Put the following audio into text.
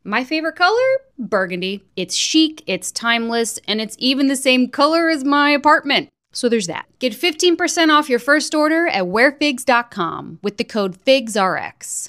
My favorite color? Burgundy. It's chic, it's timeless, and it's even the same color as my apartment. So there's that. Get 15% off your first order at wearfigs.com with the code FIGSRX.